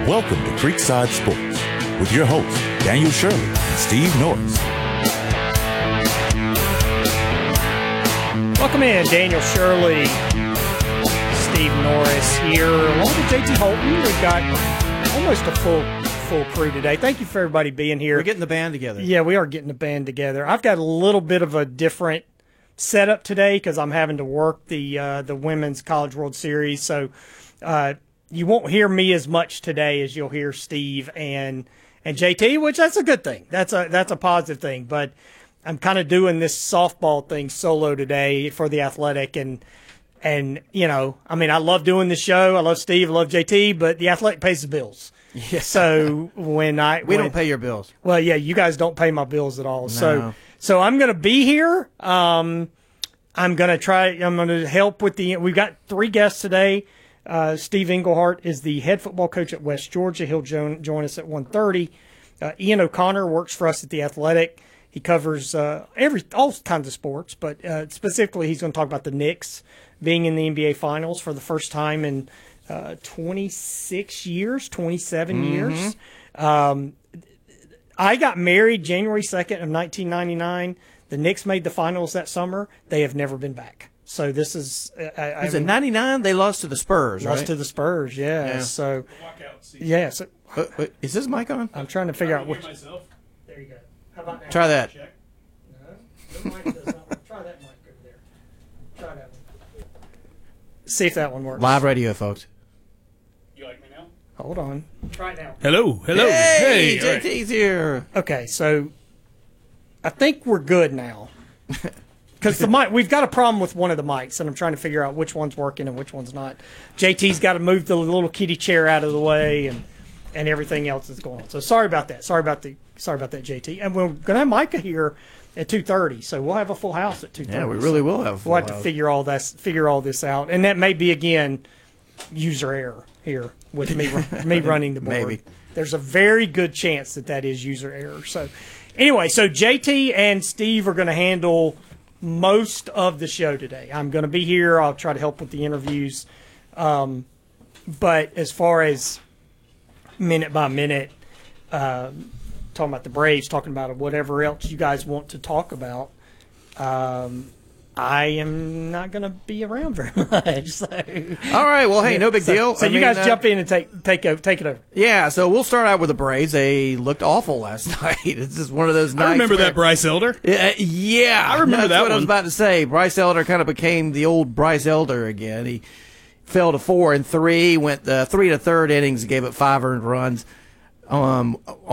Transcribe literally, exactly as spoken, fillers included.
Welcome to Creekside Sports with your hosts, Daniel Shirley and Steve Norris. Welcome in, Daniel Shirley, Steve Norris here, along with J T Holton. We've got almost a full full crew today. Thank you for everybody being here. We're getting the band together. Yeah, we are getting the band together. I've got a little bit of a different setup today because I'm having to work the uh, the Women's College World Series, so uh, you won't hear me as much today as you'll hear Steve and and J T, which that's a good thing. That's a that's a positive thing. But I'm kind of doing this softball thing solo today for the Athletic, and and you know, I mean, I love doing the show. I love Steve. I love J T, but the Athletic pays the bills. Yeah. So when I we when, don't pay your bills. Well, yeah, you guys don't pay my bills at all. No. So so I'm going to be here. Um, I'm going to try. I'm going to help with the. We've got three guests today. Uh, Steve Englehart is the head football coach at West Georgia. He'll join join us at one thirty. Uh, Ian O'Connor works for us at the Athletic. He covers uh, every all kinds of sports, but uh, specifically he's going to talk about the Knicks being in the N B A Finals for the first time in uh, twenty-six years, twenty-seven Mm-hmm. years. Um, I got married January second of nineteen ninety-nine. The Knicks made the finals that summer. They have never been back. So this is I, I Is it ninety-nine? They lost to the Spurs, lost right? to the Spurs. Yeah. Yeah. So yeah. So Uh, uh, is this mic on? I'm trying to figure out which. There you go. How about now? Try that. No, your mic does not work. Try that mic over there. Try that one. See if that one works. Live radio, folks. You like me now? Hold on. Try it now. Hello, hello. Hey, all right. J T's here. Okay, so I think we're good now. Because the mic, we've got a problem with one of the mics, and I'm trying to figure out which one's working and which one's not. J T's got to move the little kitty chair out of the way, and and everything else is going on. So sorry about that. Sorry about the sorry about that, J T. And we're gonna have Micah here at two thirty, so we'll have a full house at two thirty. Yeah, we really will have a full We'll have to house. figure all this figure all this out, and that may be again user error here with me me running the board. Maybe. There's a very good chance that that is user error. So anyway, so J T and Steve are going to handle most of the show today. I'm going to be here. I'll try to help with the interviews. Um, but as far as minute by minute, um, talking about the Braves, talking about whatever else you guys want to talk about, um, I am not going to be around very much. So. All right. Well, hey, no big So, deal. so I you mean, guys uh, jump in and take take over, take it over. Yeah, so we'll start out with the Braves. They looked awful last night. It's just one of those nights. I remember where- that Bryce Elder. Yeah, yeah, I remember that's that what I was one. about to say. Bryce Elder kind of became the old Bryce Elder again. He fell to four and three, went uh, three to third innings, gave up five earned runs. Um,